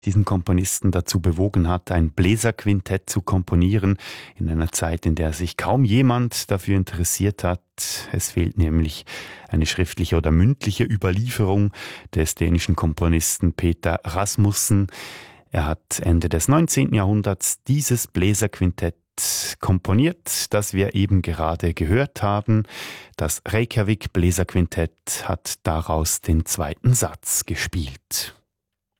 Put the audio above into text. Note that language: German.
diesen Komponisten dazu bewogen hat, ein Bläserquintett zu komponieren, in einer Zeit, in der sich kaum jemand dafür interessiert hat. Es fehlt nämlich eine schriftliche oder mündliche Überlieferung des dänischen Komponisten Peter Rasmussen. Er hat Ende des 19. Jahrhunderts dieses Bläserquintett komponiert, das wir eben gerade gehört haben. Das Reykjavik Bläserquintett hat daraus den zweiten Satz gespielt.